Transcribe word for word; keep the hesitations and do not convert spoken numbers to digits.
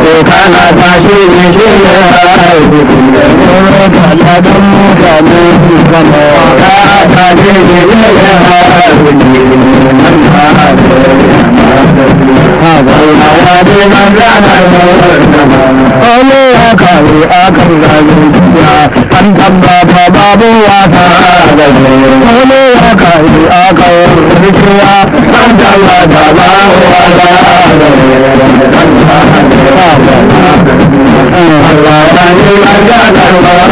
kana tashi ne shi ne haihu kana don mutane kama ka tashi ne shi ne haihu nan ha Ole ya kare akan gajiya an tabbata babu wata gaje Ole ya kare akan rikiya an tabbata babu wata gaje Allah ya yi magana